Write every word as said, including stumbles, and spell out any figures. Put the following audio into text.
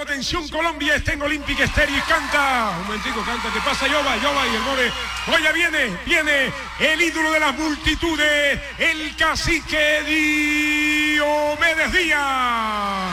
atención, Colombia está en Olympic Stereo y canta. Un momentico, canta, ¿qué pasa? Yoba, Yoba y el mole. Oye, viene, viene el ídolo de las multitudes, el cacique Diomedes Díaz.